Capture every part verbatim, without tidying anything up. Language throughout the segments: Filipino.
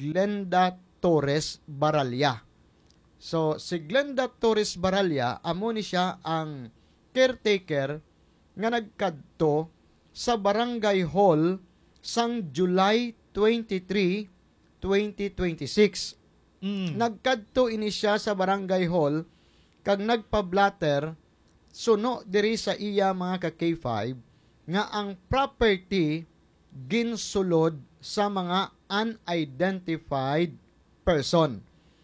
Glenda Torres Baralya. So si Glenda Torres Baralya amo ni siya ang caretaker nga nagkadto sa Barangay Hall sang July twenty-three, twenty twenty-six. Mm. Nagkadto ini siya sa Barangay Hall kag nagpablatter suno diri sa iya mga ka K five nga ang property ginsulod sa mga unidentified person.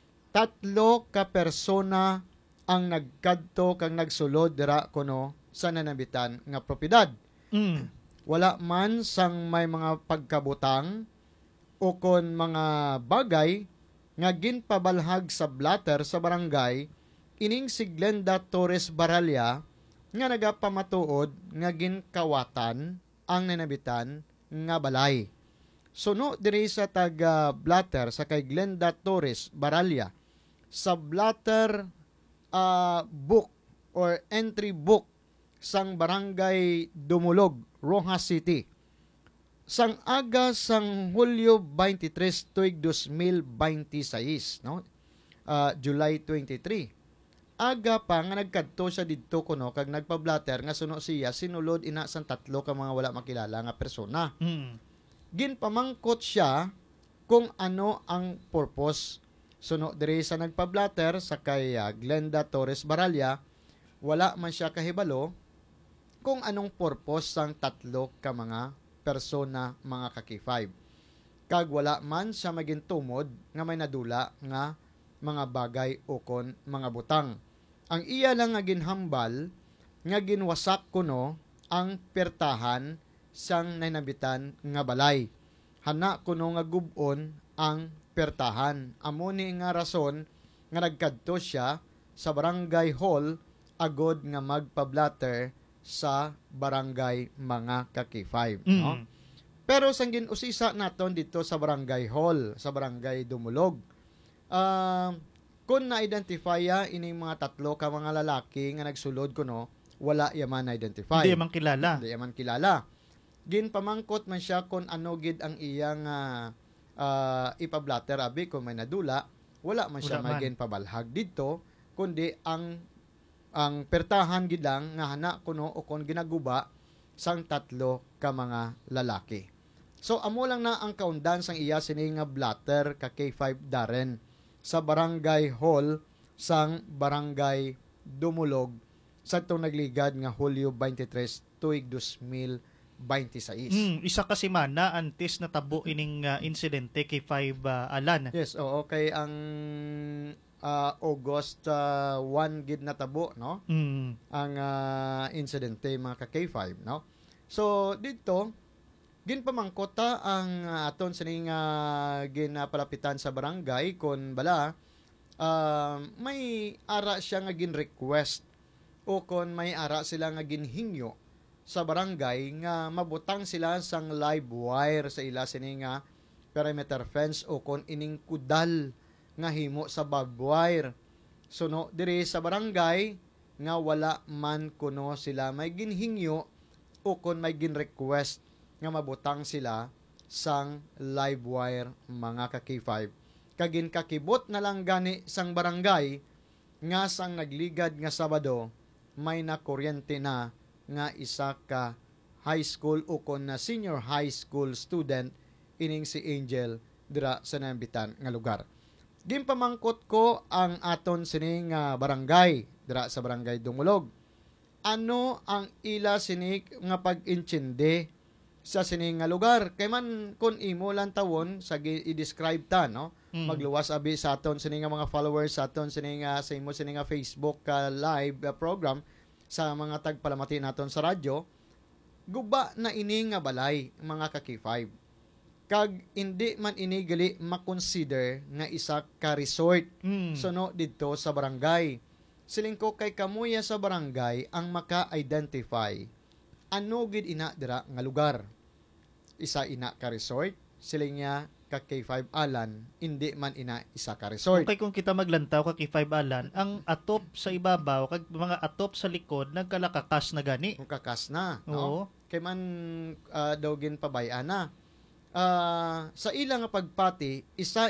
Tatlo ka persona ang nagkadto kag nagsulod dira kuno sa nanabitan nga propiedad. Mm. Wala man sang may mga pagkabutang o kon mga bagay nga ginpabalhag sa blatter sa barangay ining si Glenda Torres Baralya nga nagapamatuod nga ginkawatan ang nanabitan nga balay. Suno diri sa taga blatter sa kay Glenda Torres Baralya sa blatter uh, book or entry book sang Barangay Dumulog, Rojas City. Sang aga sang Hulyo twenty-three tuig twenty twenty-six, no? Uh, July twenty-three. Aga pa nga nagkadto siya didto kuno kag nagpablatter nga suno siya sinulod ina sang tatlo ka mga wala makilala nga persona. Mm. Ginpamangkot siya kung ano ang purpose. Suno diri sa nagpablatter sa kay uh, Glenda Torres Baralya, wala man siya kahibalo kung anong purpose sang tatlo ka mga persona mga ka K five. Kag wala man siya magintumod nga may nadula nga mga bagay o kon mga butang. Ang iya lang nga ginhambal nga ginwasak kuno ang pertahan sang nanabitan nga balay. Hana kuno nga gubon ang pertahan. Amo ni nga rason nga nagkadto siya sa Barangay Hall agod nga magpablatter sa barangay mga ka K five. Mm. No? Pero sang ginusisa naton dito sa Barangay Hall, sa Barangay Dumulog, uh, kung na-identify ining mga tatlo ka mga lalaki nga nagsulod kuno, wala yaman na-identify. Hindi man kilala. Hindi yaman kilala. Ginpamangkot man siya kung ano gid ang iyang uh, uh, ipablatter abi kung may nadula, wala man siya Wala man. maginpabalhag dito, kundi ang ang pertahan gid lang nga hana kuno o kon ginaguba sang tatlo ka mga lalaki. So amo lang na ang kaundan sang iya sini nga blatter ka K five Darren sa Barangay Hall sang Barangay Dumulog sa itong nagligad nga Hulyo twenty-three tuig twenty twenty-six. Mm, isa kasi mana antes natabo ining uh, insidente K five uh, Alan. Yes, oo, kay ang uh, August uh, one gid natabo, no? Mm. Ang uh, insidente mga ka K five, no? So dito ginpamangkota ang uh, aton sining uh, ginapalapitan sa barangay kon bala uh, may ara siya nga gin-request o kon may ara sila nga ginhingyo sa barangay nga mabutang sila sang live wire sa ila sini nga perimeter fence o kon ining kudal nga himo sa barbed wire. So no, diri sa barangay nga wala man kuno sila may ginhingyo o kon may gin-request nga mabutang sila sang live wire mga ka K five. Kagin kakibot na lang gani sang barangay nga sang nagligad nga Sabado may nakuryente na nga isa ka high school o kon na senior high school student ining si Angel dira sa nambitan nga lugar. Gimpamangkot ko ang aton sining uh, barangay dira sa Barangay Dumulog. Ano ang ila sinig nga pag-intsinde sa sining nga lugar? Kay man kun imo lang tawon sa i-describe ta, no? Mm. Magluwas abi sa aton sining nga mga followers sa aton sining nga sa imo sining nga Facebook uh, live uh, program sa mga tagpalamati naton sa radyo. Guba na ini nga balay mga ka K five. Kag hindi man ini gali makonsider nga isa ka resort. Mm. So no didto sa barangay. Siling ko kay kamuya sa barangay ang maka-identify ano gid ina dira nga lugar. Isa ina ka resort, siling niya ka K five Alan, hindi man ina isa ka resort. Okay, kung kita maglantaw ka K five Alan, ang atop sa ibabaw kag mga atop sa likod nagkalakakas na gani. Kung kakas na, no? Oo. Kay man uh, daw ginpabayaan na. Uh, sa ilang nga pagpati, isa